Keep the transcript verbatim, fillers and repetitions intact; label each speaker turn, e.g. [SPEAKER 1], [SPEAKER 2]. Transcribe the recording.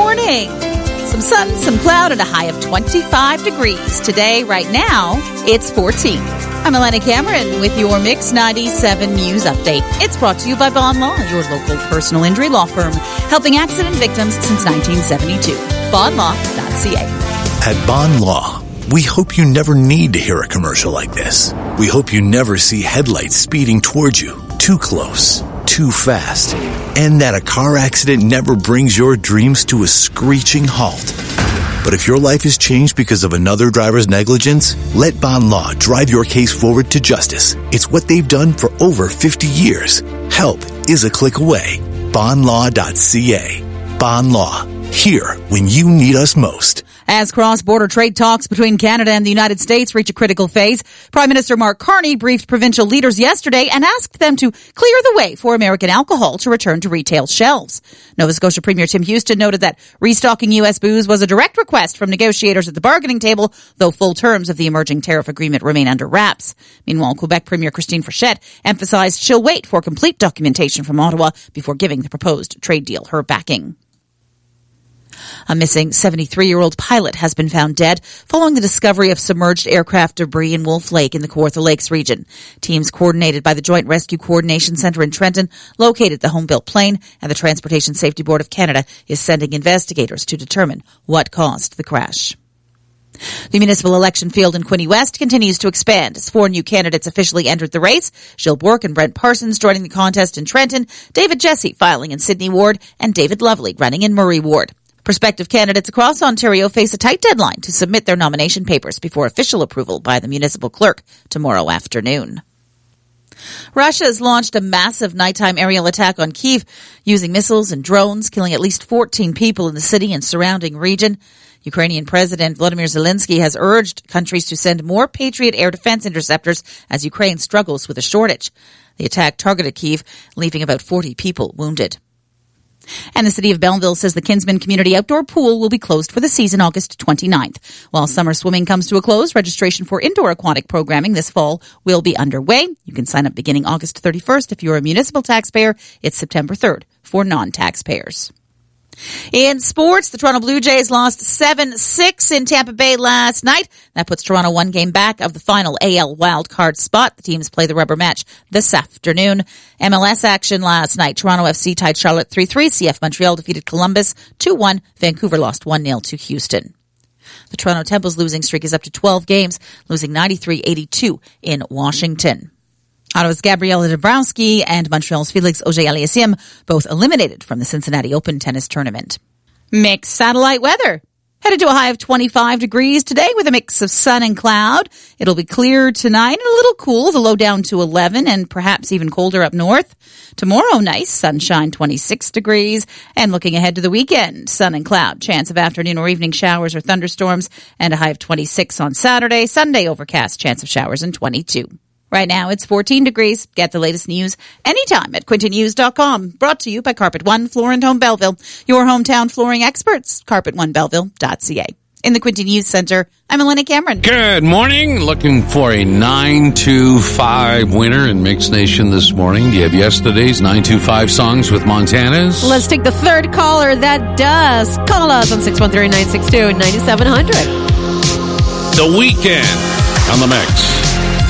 [SPEAKER 1] morning. Some sun, some cloud, and a high of twenty-five degrees. Today, right now, it's fourteen. I'm Elena Cameron with your Mix ninety-seven News Update. It's brought to you by Bond Law, your local personal injury law firm, helping accident victims since nineteen seventy-two. bond law dot c a.
[SPEAKER 2] At Bond Law, we hope you never need to hear a commercial like this. We hope you never see headlights speeding towards you, too close, too fast, and that a car accident never brings your dreams to a screeching halt. But if your life is changed because of another driver's negligence, let Bond Law drive your case forward to justice. It's what they've done for over fifty years. Help is a click away. bond law dot c a. Bond Law. Here when you need us most.
[SPEAKER 1] As cross-border trade talks between Canada and the United States reach a critical phase, Prime Minister Mark Carney briefed provincial leaders yesterday and asked them to clear the way for American alcohol to return to retail shelves. Nova Scotia Premier Tim Houston noted that restocking U S booze was a direct request from negotiators at the bargaining table, though full terms of the emerging tariff agreement remain under wraps. Meanwhile, Quebec Premier Christine Frechette emphasized she'll wait for complete documentation from Ottawa before giving the proposed trade deal her backing. A missing seventy-three-year-old pilot has been found dead following the discovery of submerged aircraft debris in Wolf Lake in the Kawartha Lakes region. Teams coordinated by the Joint Rescue Coordination Centre in Trenton located the home-built plane, and the Transportation Safety Board of Canada is sending investigators to determine what caused the crash. The municipal election field in Quinte West continues to expand as four new candidates officially entered the race. Jill Bourque and Brent Parsons joining the contest in Trenton, David Jesse filing in Sydney Ward, and David Lovely running in Murray Ward. Prospective candidates across Ontario face a tight deadline to submit their nomination papers before official approval by the municipal clerk tomorrow afternoon. Russia has launched a massive nighttime aerial attack on Kyiv using missiles and drones, killing at least fourteen people in the city and surrounding region. Ukrainian President Volodymyr Zelensky has urged countries to send more Patriot air defense interceptors as Ukraine struggles with a shortage. The attack targeted Kyiv, leaving about forty people wounded. And the city of Belleville says the Kinsman Community Outdoor Pool will be closed for the season August twenty-ninth. While summer swimming comes to a close, registration for indoor aquatic programming this fall will be underway. You can sign up beginning August thirty-first if you're a municipal taxpayer. It's September third for non-taxpayers. In sports, the Toronto Blue Jays lost seven six in Tampa Bay last night. That puts Toronto one game back of the final A L wildcard spot. The teams play the rubber match this afternoon. M L S action last night. Toronto F C tied Charlotte three three. C F Montreal defeated Columbus two one. Vancouver lost one nil to Houston. The Toronto Temple's losing streak is up to twelve games, losing ninety-three eighty-two in Washington. Ottawa's Gabriela Dabrowski and Montreal's Felix Auger-Aliassime both eliminated from the Cincinnati Open tennis tournament. Mixed satellite weather. Headed to a high of twenty-five degrees today with a mix of sun and cloud. It'll be clear tonight and a little cool, the low down to eleven and perhaps even colder up north. Tomorrow, nice sunshine, twenty-six degrees. And looking ahead to the weekend, sun and cloud, chance of afternoon or evening showers or thunderstorms, and a high of twenty-six on Saturday. Sunday, overcast, chance of showers, and twenty-two. Right now, it's fourteen degrees. Get the latest news anytime at quinte news dot com. Brought to you by Carpet One Floor and Home Belleville, your hometown flooring experts. carpet one belleville dot c a. In the Quinte News Center, I'm Elena Cameron.
[SPEAKER 3] Good morning. Looking for a nine two five winner in Mix Nation this morning. Do you have yesterday's nine two five songs with Montana's?
[SPEAKER 4] Let's take the third caller that does. Call us on six one three, nine six two, nine seven zero zero.
[SPEAKER 3] The Weekend on the Mix.